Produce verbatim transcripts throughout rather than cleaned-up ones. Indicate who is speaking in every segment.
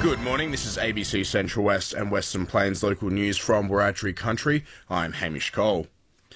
Speaker 1: Good morning, this is A B C Central West and Western Plains local news from Wiradjuri Country. I'm Hamish Cole.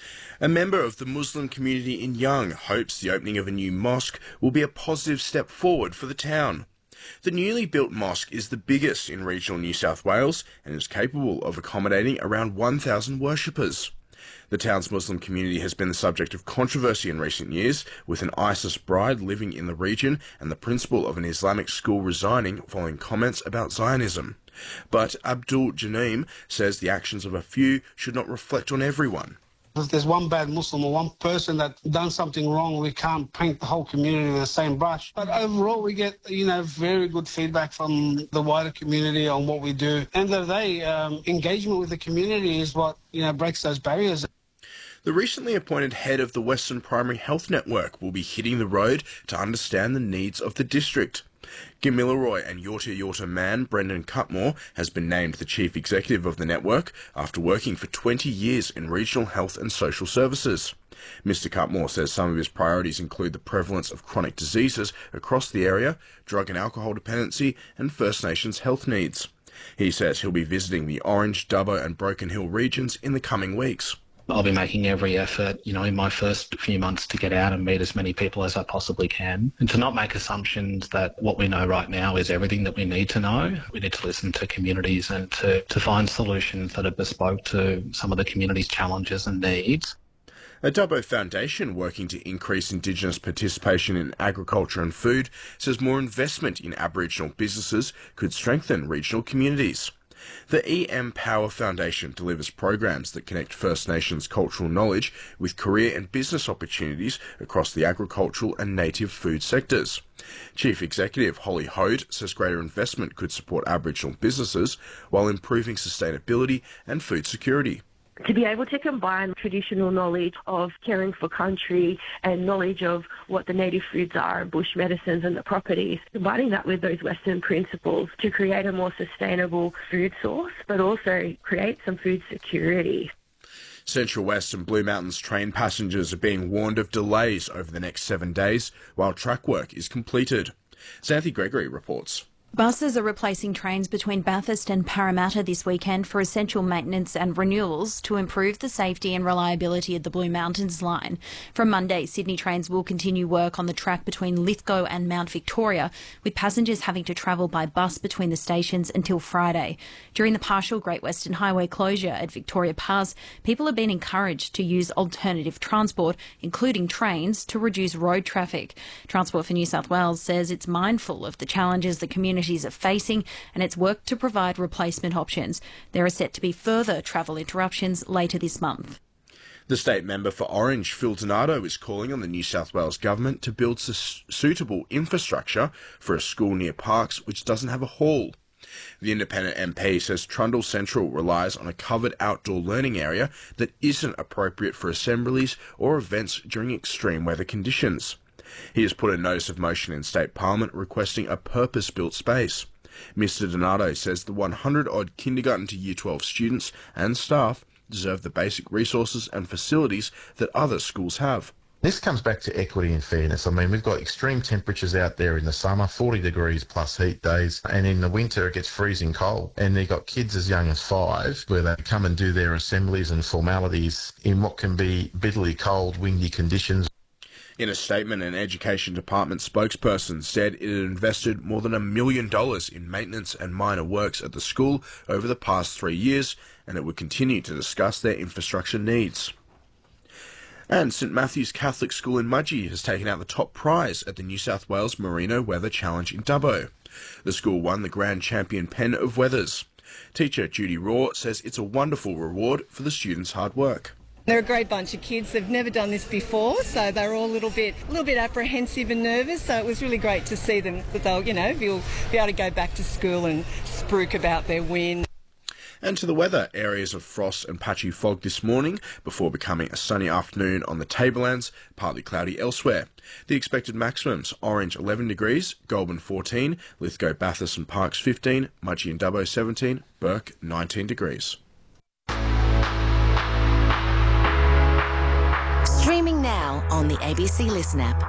Speaker 1: A member of the Muslim community in Young hopes the opening of a new mosque will be a positive step forward for the town. The newly built mosque is the biggest in regional New South Wales and is capable of accommodating around one thousand worshippers. The town's Muslim community has been the subject of controversy in recent years, with an ISIS bride living in the region and the principal of an Islamic school resigning following comments about Zionism. But Abdul Janeem says the actions of a few should not reflect on everyone.
Speaker 2: If there's one bad Muslim or one person that's done something wrong, we can't paint the whole community with the same brush. But overall, we get, you know, very good feedback from the wider community on what we do. End of the day, um, engagement with the community is what, you know, breaks those barriers.
Speaker 1: The recently appointed head of the Western Primary Health Network will be hitting the road to understand the needs of the district. Gamilaroi and Yorta Yorta man Brendan Cutmore has been named the chief executive of the network after working for twenty years in regional health and social services. Mister Cutmore says some of his priorities include the prevalence of chronic diseases across the area, drug and alcohol dependency, and First Nations health needs. He says he'll be visiting the Orange, Dubbo and Broken Hill regions in the coming weeks.
Speaker 3: I'll be making every effort, you know, in my first few months to get out and meet as many people as I possibly can, and to not make assumptions that what we know right now is everything that we need to know. We need to listen to communities and to, to find solutions that are bespoke to some of the community's challenges and needs.
Speaker 1: A Dubbo Foundation working to increase Indigenous participation in agriculture and food says more investment in Aboriginal businesses could strengthen regional communities. The E M Power Foundation delivers programs that connect First Nations cultural knowledge with career and business opportunities across the agricultural and native food sectors. Chief Executive Holly Hode says greater investment could support Aboriginal businesses while improving sustainability and food security.
Speaker 4: To be able to combine traditional knowledge of caring for country and knowledge of what the native foods are, bush medicines and the properties, combining that with those Western principles to create a more sustainable food source, but also create some food security.
Speaker 1: Central West and Blue Mountains train passengers are being warned of delays over the next seven days while track work is completed. Xanthi Gregory reports.
Speaker 5: Buses are replacing trains between Bathurst and Parramatta this weekend for essential maintenance and renewals to improve the safety and reliability of the Blue Mountains line. From Monday, Sydney Trains will continue work on the track between Lithgow and Mount Victoria, with passengers having to travel by bus between the stations until Friday. During the partial Great Western Highway closure at Victoria Pass, people have been encouraged to use alternative transport, including trains, to reduce road traffic. Transport for New South Wales says it's mindful of the challenges the community are facing, and it's worked to provide replacement options. There are set to be further travel interruptions later this month.
Speaker 1: The state member for Orange, Phil Donato, is calling on the New South Wales government to build su- suitable infrastructure for a school near Parkes which doesn't have a hall. The independent M P says Trundle Central relies on a covered outdoor learning area that isn't appropriate for assemblies or events during extreme weather conditions. He has put a notice of motion in State Parliament requesting a purpose-built space. Mister Donato says the one hundred odd kindergarten to year twelve students and staff deserve the basic resources and facilities that other schools have.
Speaker 6: This comes back to equity and fairness. I mean, we've got extreme temperatures out there in the summer, forty degrees plus heat days, and in the winter it gets freezing cold. And they've got kids as young as five where they come and do their assemblies and formalities in what can be bitterly cold, windy conditions.
Speaker 1: In a statement, an Education Department spokesperson said it had invested more than a million dollars in maintenance and minor works at the school over the past three years, and it would continue to discuss their infrastructure needs. And St Matthew's Catholic School in Mudgee has taken out the top prize at the New South Wales Merino Weather Challenge in Dubbo. The school won the Grand Champion Pen of Weathers. Teacher Judy Raw says it's a wonderful reward for the students' hard work.
Speaker 7: They're a great bunch of kids. They've never done this before, so they're all a little bit, a little bit apprehensive and nervous. So it was really great to see them that they'll, you know, be able to go back to school and spruik about their win.
Speaker 1: And to the weather, areas of frost and patchy fog this morning before becoming a sunny afternoon on the Tablelands, partly cloudy elsewhere. The expected maximums: Orange eleven degrees, Goulburn fourteen, Lithgow, Bathurst and Parkes fifteen, Mudgee and Dubbo seventeen, Burke nineteen degrees.
Speaker 8: Streaming now on the A B C Listen app.